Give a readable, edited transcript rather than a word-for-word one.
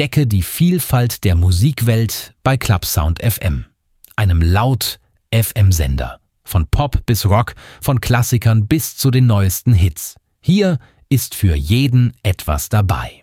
Entdecke die Vielfalt der Musikwelt bei Clubsound FM, einem Laut-FM-Sender. Von Pop bis Rock, von Klassikern bis zu den neuesten Hits. Hier ist für jeden etwas dabei.